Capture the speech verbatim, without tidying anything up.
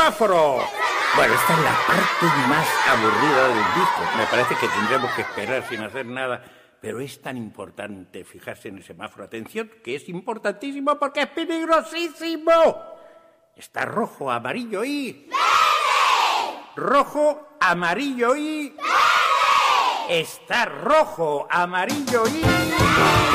semáforo. Bueno, esta es la parte más aburrida del disco. Me parece que tendremos que esperar sin hacer nada. Pero es tan importante fijarse en el semáforo. Atención, que es importantísimo porque es peligrosísimo. Está rojo, amarillo y... ¡verde! Rojo, amarillo y... ¡verde! Está rojo, amarillo y... ¡verde!